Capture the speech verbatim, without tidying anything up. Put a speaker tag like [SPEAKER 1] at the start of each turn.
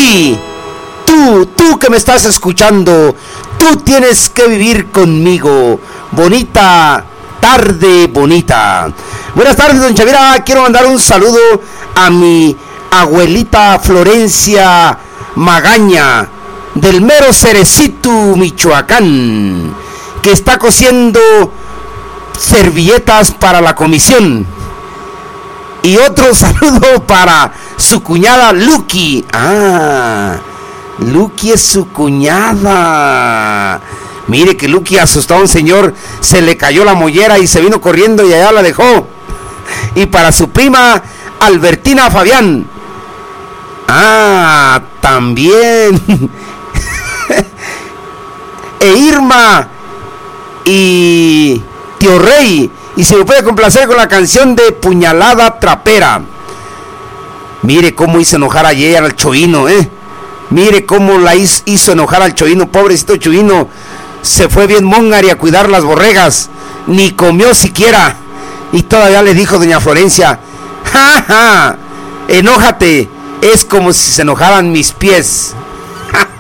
[SPEAKER 1] Sí, tú, tú que me estás escuchando, tú tienes que vivir conmigo. Bonita tarde, bonita. Buenas tardes, don Chavira. Quiero mandar un saludo a mi abuelita Florencia Magaña, del mero Cerecito, Michoacán, que está cosiendo servilletas para la comisión. Y otro saludo para su cuñada Lucky. Ah, Lucky es su cuñada. Mire que Lucky asustó a un señor, se le cayó la mollera y se vino corriendo y allá la dejó. Y para su prima Albertina Fabián. Ah, también. E Irma y Tío Rey. Y se me puede complacer con la canción de Puñalada Trapera. Mire cómo hizo enojar ayer al Choino, ¿eh? Mire cómo la hizo, hizo enojar al Choino, pobrecito Choino. Se fue bien Mongari a cuidar las borregas. Ni comió siquiera. Y todavía le dijo doña Florencia: ¡ja, ja! Enójate. Es como si se enojaran mis pies.